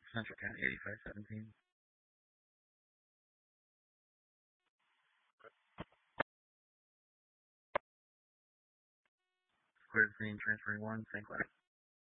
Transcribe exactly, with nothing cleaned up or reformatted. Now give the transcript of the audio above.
Central County eighty-five seventeen. Square screen transferring one, Saint Clair.